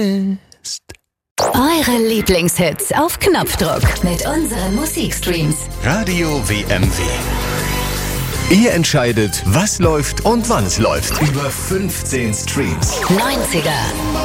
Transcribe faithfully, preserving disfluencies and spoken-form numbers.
ist. Eure Lieblingshits auf Knopfdruck mit unseren Musikstreams. Radio W M W. Ihr entscheidet, was läuft und wann es läuft. Über fünfzehn Streams. neunziger